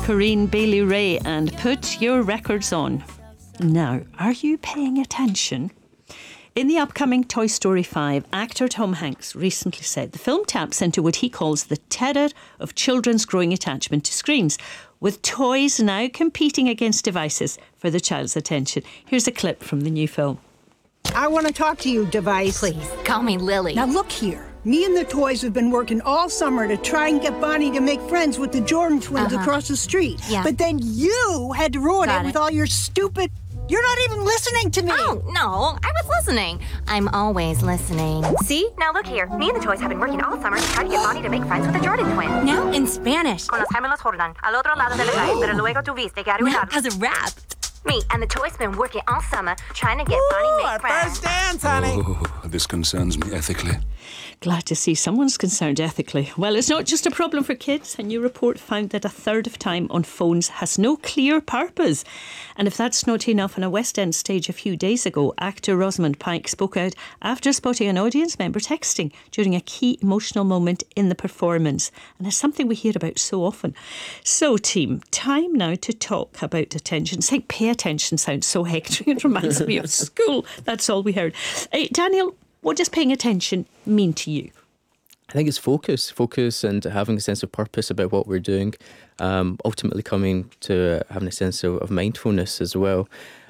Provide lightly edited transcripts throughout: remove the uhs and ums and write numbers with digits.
Corinne Bailey Ray and Put Your Records On. Now, are you paying attention? In the upcoming Toy Story 5, actor Tom Hanks recently said the film taps into what he calls the terror of children's growing attachment to screens, with toys now competing against devices for the child's attention. Here's a clip from the new film. I want to talk to you, device. Please, call me Lily. Now look here. Me and the toys have been working all summer to try and get Bonnie to make friends with the Jordan twins across the street. Yeah. But then you had to ruin it with all your stupid... You're not even listening to me. Oh, no, I was listening. I'm always listening. See? Now look here. Me and the toys have been working all summer to try to get Bonnie to make friends with the Jordan twins. Now in Spanish. Con los gemelos Jordan, al otro lado de la calle, pero luego tuviste que arruinar. As a rap. Me and the toys been working all summer trying to get Bonnie make friends. First dance, honey. Oh, this concerns me ethically. Glad to see someone's concerned ethically. Well, it's not just a problem for kids. A new report found that a third of time on phones has no clear purpose. And if that's not enough, on a West End stage a few days ago, actor Rosamund Pike spoke out after spotting an audience member texting during a key emotional moment in the performance. And it's something we hear about so often. So, team, time now to talk about attention. Saying pay attention sounds so hectic. It reminds me of school. That's all we heard. Daniel, what does paying attention mean to you? I think it's focus and having a sense of purpose about what we're doing, ultimately coming to having a sense of mindfulness as well.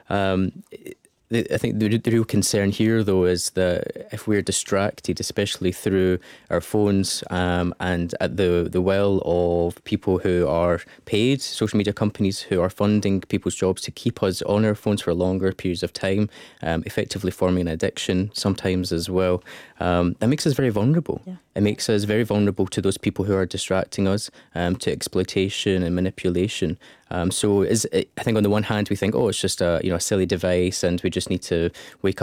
I think the real concern here, though, is that if we're distracted, especially through our phones and at the will of people who are paid, social media companies who are funding people's jobs to keep us on our phones for longer periods of time, effectively forming an addiction sometimes as well, that makes us very vulnerable. Yeah. It makes us very vulnerable to those people who are distracting us, to exploitation and manipulation. I think on the one hand we think, oh, it's just a silly device and we just need to wake up